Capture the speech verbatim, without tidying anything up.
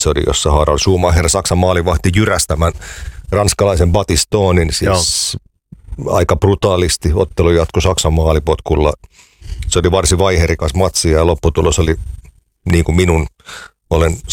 episodi, jossa Harald Schumacher, Saksan maalivahti, jyräsi tämän ranskalaisen Batistonin, siis Joo. aika brutaalisti. Ottelu jatkui Saksan maalipotkulla. Se oli varsin vaiherikas matsi ja lopputulos oli niin kuin minun olen